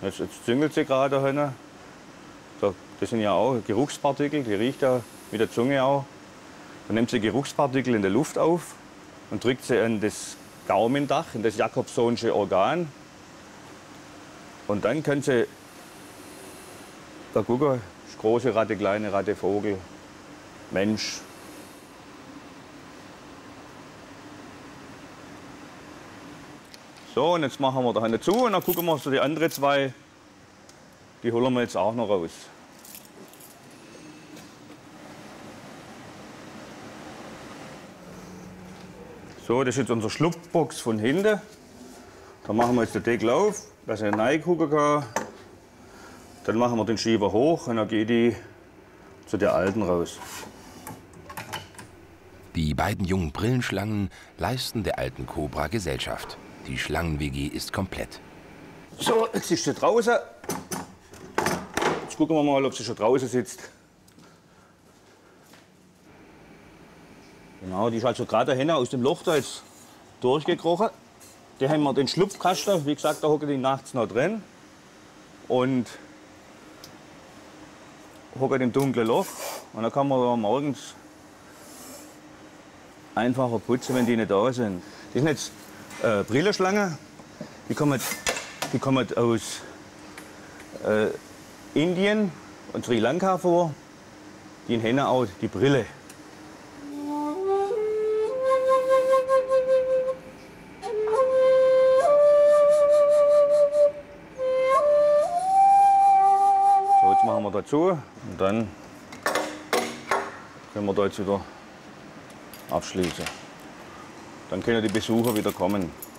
Jetzt züngelt sie gerade da hinten. Das sind ja auch Geruchspartikel, die riecht ja mit der Zunge auch. Dann nimmt sie Geruchspartikel in der Luft auf und drückt sie an das Gaumendach, in das Jacobsonsche Organ. Und dann kann sie da gucken, große Ratte, kleine Ratte, Vogel, Mensch. So, und jetzt machen wir da hinten zu und dann gucken wir so die anderen zwei, die holen wir jetzt auch noch raus. So, das ist jetzt unsere Schlupfbox von hinten. Da machen wir jetzt den Deckel auf, dass er reingucken kann. Dann machen wir den Schieber hoch und dann geht die zu der alten raus. Die beiden jungen Brillenschlangen leisten der alten Kobra Gesellschaft. Die Schlangen-WG ist komplett. So, jetzt ist sie draußen. Jetzt gucken wir mal, ob sie schon draußen sitzt. Genau, die ist also gerade dahin aus dem Loch da jetzt durchgekrochen. Die haben wir den Schlupfkasten, wie gesagt, da hocken die nachts noch drin. Und hocken im dunklen Loch. Und dann kann man da morgens einfacher putzen, wenn die nicht da sind. Das sind jetzt Brillenschlangen. Die kommen aus Indien und Sri Lanka vor. Die haben auch die Brille. So, jetzt machen wir dazu und dann können wir da jetzt wieder abschließen. Dann können die Besucher wieder kommen.